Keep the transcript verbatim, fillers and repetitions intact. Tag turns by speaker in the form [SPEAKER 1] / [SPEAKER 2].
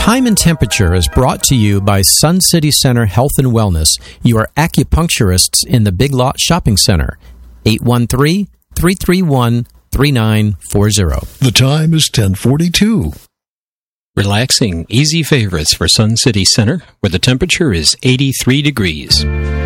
[SPEAKER 1] Time and Temperature is brought to you by Sun City Center Health and Wellness, your acupuncturists in the Big Lot Shopping Center. eight one three, three three one, three nine four zero.
[SPEAKER 2] The time is ten forty-two.
[SPEAKER 3] Relaxing, easy favorites for Sun City Center, where the temperature is eighty-three degrees.